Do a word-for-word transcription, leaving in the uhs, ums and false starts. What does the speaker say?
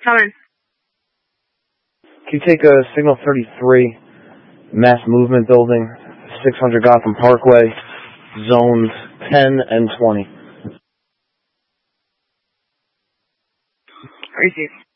Coming. Can you take a signal thirty-three, mass movement building, six hundred Gotham Parkway, zones ten and twenty? Receive.